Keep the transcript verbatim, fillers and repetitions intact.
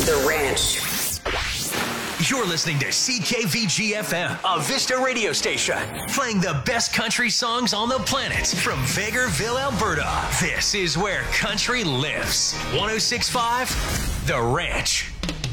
The Ranch. You're listening to C K V G F M, a Vista radio station, playing the best country songs on the planet from Vegreville, Alberta. This is where country lives. one oh six point five, The Ranch.